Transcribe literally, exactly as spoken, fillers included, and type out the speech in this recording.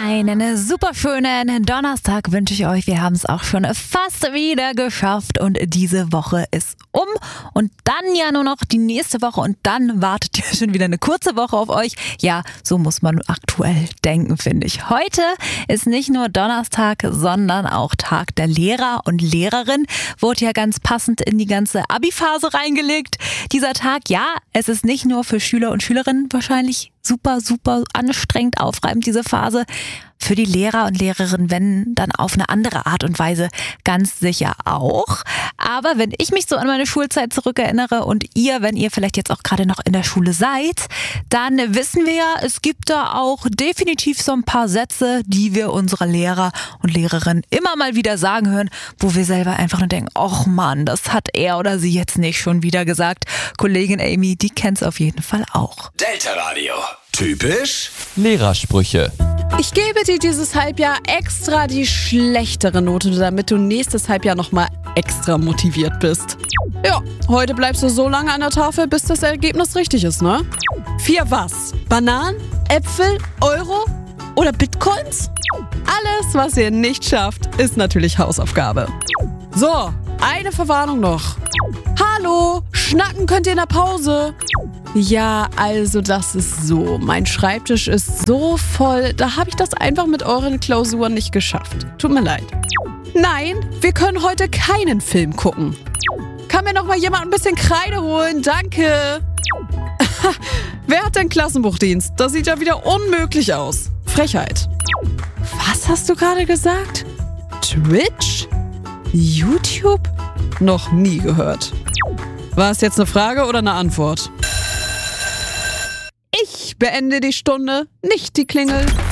Einen super schönen Donnerstag wünsche ich euch. Wir haben es auch schon fast wieder geschafft und diese Woche ist um und dann ja nur noch die nächste Woche und dann wartet ja schon wieder eine kurze Woche auf euch. Ja, so muss man aktuell denken, finde ich. Heute ist nicht nur Donnerstag, sondern auch Tag der Lehrer und Lehrerin. Wurde ja ganz passend in die ganze Abi-Phase reingelegt. Dieser Tag, ja, es ist nicht nur für Schüler und Schülerinnen wahrscheinlich super, super anstrengend, aufreibend, diese Phase. Für die Lehrer und Lehrerinnen, wenn dann auf eine andere Art und Weise ganz sicher auch. Aber wenn ich mich so an meine Schulzeit zurückerinnere und ihr, wenn ihr vielleicht jetzt auch gerade noch in der Schule seid, dann wissen wir ja, es gibt da auch definitiv so ein paar Sätze, die wir unserer Lehrer und Lehrerinnen immer mal wieder sagen hören, wo wir selber einfach nur denken, och Mann, das hat er oder sie jetzt nicht schon wieder gesagt. Kollegin Amy, die kennt's auf jeden Fall auch. Delta Radio. Typisch Lehrersprüche. Ich gebe dir dieses Halbjahr extra die schlechtere Note, damit du nächstes Halbjahr nochmal extra motiviert bist. Ja, heute bleibst du so lange an der Tafel, bis das Ergebnis richtig ist, ne? Vier was? Bananen? Äpfel? Euro? Oder Bitcoins? Alles, was ihr nicht schafft, ist natürlich Hausaufgabe. So, eine Verwarnung noch. Hallo, schnacken könnt ihr in der Pause. Ja, also das ist so. Mein Schreibtisch ist so voll, da habe ich das einfach mit euren Klausuren nicht geschafft. Tut mir leid. Nein, wir können heute keinen Film gucken. Kann mir noch mal jemand ein bisschen Kreide holen? Danke. Wer hat denn Klassenbuchdienst? Das sieht ja wieder unmöglich aus. Frechheit. Was hast du gerade gesagt? Twitch? YouTube? Noch nie gehört. War es jetzt eine Frage oder eine Antwort? Ich beende die Stunde, nicht die Klingel.